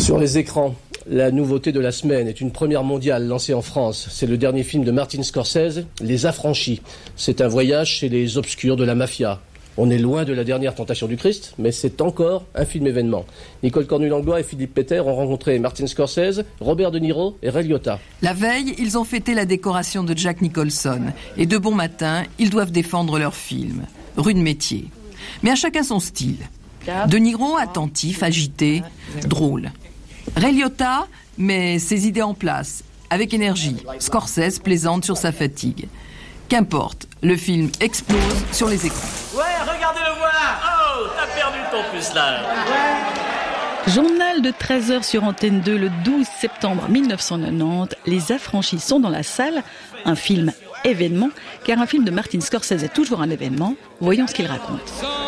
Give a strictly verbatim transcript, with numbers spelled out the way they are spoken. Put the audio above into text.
Sur les écrans, la nouveauté de la semaine est une première mondiale lancée en France. C'est le dernier film de Martin Scorsese, Les Affranchis. C'est un voyage chez les obscurs de la mafia. On est loin de la dernière tentation du Christ, mais c'est encore un film événement. Nicole Cornu-Langlois et Philippe Péter ont rencontré Martin Scorsese, Robert De Niro et Ray Liotta. La veille, ils ont fêté la décoration de Jack Nicholson. Et de bon matin, ils doivent défendre leur film. Rude métier. Mais à chacun son style. De Niro, attentif, agité, drôle. Ray Liotta met ses idées en place, avec énergie. Scorsese plaisante sur sa fatigue. Qu'importe, le film explose sur les écrans. Ouais, regardez-le voir. Oh, t'as perdu ton pucelage. Journal de treize heures sur Antenne deux le douze septembre mille neuf cent quatre-vingt-dix. Les Affranchis sont dans la salle. Un film événement, car un film de Martin Scorsese est toujours un événement. Voyons ce qu'il raconte.